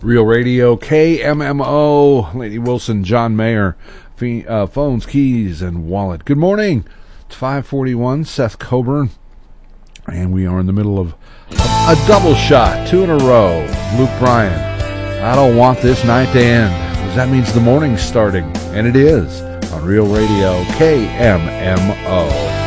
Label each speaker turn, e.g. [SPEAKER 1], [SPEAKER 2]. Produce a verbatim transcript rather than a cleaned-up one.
[SPEAKER 1] Real Radio, K M M O, Lady Wilson, John Mayer, fee, uh, phones, keys, and wallet. Good morning. It's five forty-one, Seth Coburn, and we are in the middle of a, a double shot, two in a row. Luke Bryan, I don't want this night to end, because that means the morning's starting, and it is, on Real Radio, K M M O.